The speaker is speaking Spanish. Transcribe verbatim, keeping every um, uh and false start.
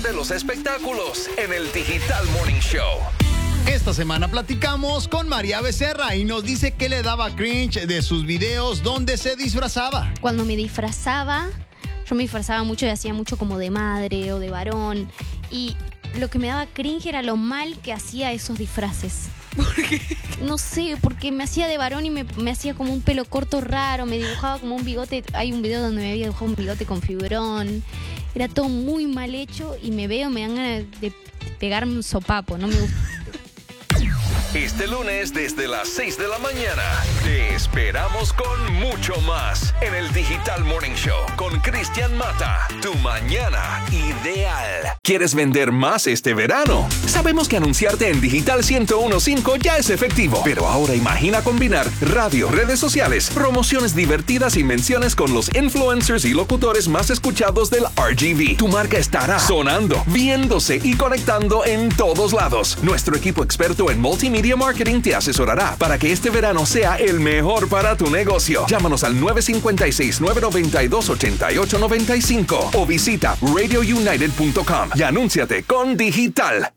de los espectáculos en el Digital Morning Show. Esta semana platicamos con María Becerra y nos dice que le daba cringe de sus videos donde se disfrazaba. Cuando me disfrazaba, yo me disfrazaba mucho y hacía mucho como de madre o de varón. Y lo que me daba cringe era lo mal que hacía esos disfraces. ¿Por qué? No sé, porque me hacía de varón y me, me hacía como un pelo corto raro, me dibujaba como un bigote. Hay un video donde me había dibujado un bigote con fibrón. Era todo muy mal hecho y me veo, me dan ganas de pegarme un sopapo, no me gusta. Este lunes desde las seis de la mañana te esperamos con mucho más en el Digital Morning Show con Cristian Mata. Tu mañana ideal. ¿Quieres vender más este verano? Sabemos que anunciarte en Digital ciento uno punto cinco ya es efectivo, pero ahora imagina combinar radio, redes sociales, promociones divertidas y menciones con los influencers y locutores más escuchados del R G V. Tu marca estará sonando, viéndose y conectando en todos lados. Nuestro equipo experto en multimedia Media Marketing te asesorará para que este verano sea el mejor para tu negocio. Llámanos al nueve cinco seis, nueve nueve dos, ocho ocho nueve cinco o visita radio united punto com y anúnciate con Digital.